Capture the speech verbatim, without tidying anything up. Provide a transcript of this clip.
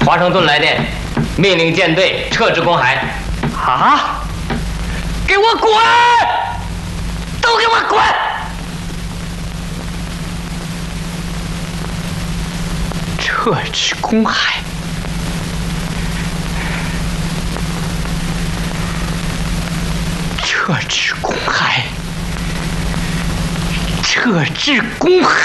华盛顿来电，命令舰队撤至公海。 啊！给我滚！都给我滚！撤至公海。撤至公海。撤至公海。